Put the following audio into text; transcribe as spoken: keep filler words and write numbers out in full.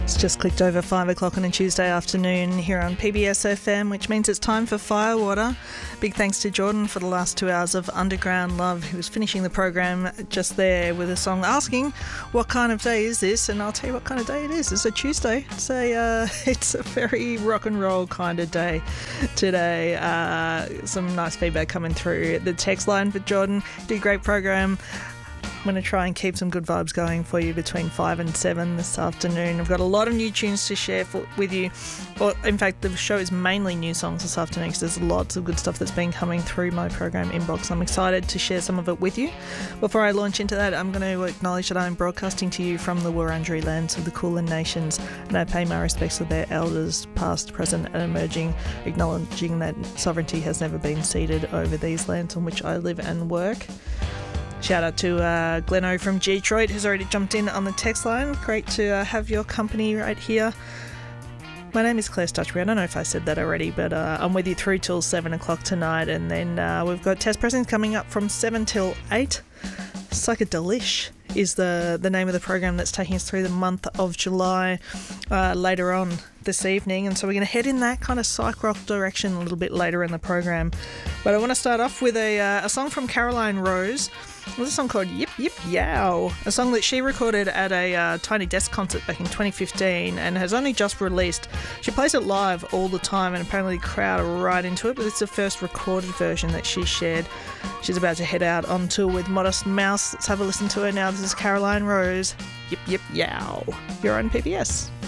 It's just clicked over five o'clock on a Tuesday afternoon here on P B S F M, which means it's time for Firewater. Big thanks to Jordan for the last two hours of Underground Love, who was finishing the program just there with a song asking what kind of day is this, and I'll tell you what kind of day it is. It's a Tuesday. It's a, uh, it's a very rock and roll kind of day today. Uh, some nice feedback coming through the text line for Jordan. Did a great program. I'm going to try and keep some good vibes going for you between five and seven this afternoon. I've got a lot of new tunes to share for, with you. Well, in fact, the show is mainly new songs this afternoon because there's lots of good stuff that's been coming through my program inbox. I'm excited to share some of it with you. Before I launch into that, I'm going to acknowledge that I'm broadcasting to you from the Wurundjeri lands of the Kulin Nations, and I pay my respects to their elders, past, present and emerging, acknowledging that sovereignty has never been ceded over these lands on which I live and work. Shout out to uh, Gleno from Detroit, who's already jumped in on the text line. Great to uh, have your company right here. My name is Claire Stutchbury. I don't know if I said that already, but uh, I'm with you through till seven o'clock tonight. And then uh, we've got test pressings coming up from seven till eight. Psychedelish is the, the name of the program that's taking us through the month of July uh, later on this evening. And so we're going to head in that kind of psych rock direction a little bit later in the program. But I want to start off with a, uh, a song from Caroline Rose. There's a song called Yip Yip Yow, a song that she recorded at a uh, Tiny Desk concert back in twenty fifteen and has only just released. She plays it live all the time and apparently the crowd are right into it, but it's the first recorded version that she shared. She's about to head out on tour with Modest Mouse. Let's have a listen to her now. This is Caroline Rose, Yip Yip Yow. You're on P B S.